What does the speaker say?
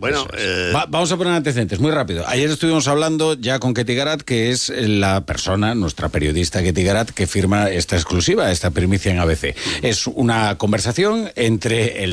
Bueno, vamos a poner antecedentes, muy rápido. Ayer estuvimos hablando ya con Ketty Garat, que es la persona, nuestra periodista Ketty Garat, que firma esta exclusiva, esta primicia en ABC. Es una conversación entre el